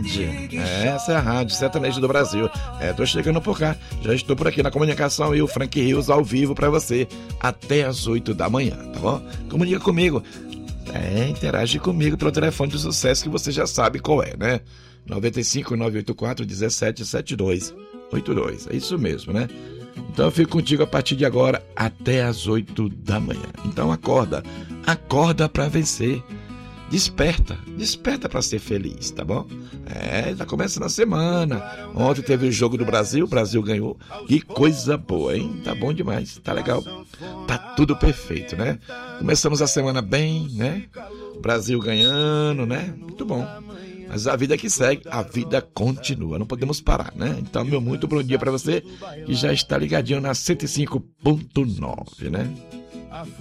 Rádio. Essa é a Rádio Sertanejo do Brasil. Tô chegando por cá. Já estou por aqui na comunicação e o Frank Rios ao vivo para você até as 8 da manhã, tá bom? Comunica comigo. Interage comigo pelo telefone de sucesso que você já sabe qual é, né? 95 984 17 72 82. É isso mesmo, né? Então eu fico contigo a partir de agora até as 8 da manhã. Então acorda para vencer. Desperta para ser feliz, tá bom? Tá começando a semana. Ontem teve o jogo do Brasil, o Brasil ganhou. Que coisa boa, hein? Tá bom demais, tá legal. Tá tudo perfeito, né? Começamos a semana bem, né? Brasil ganhando, né? Muito bom. Mas a vida que segue, a vida continua, não podemos parar, né? Então, meu muito bom dia para você que já está ligadinho na 105.9, né?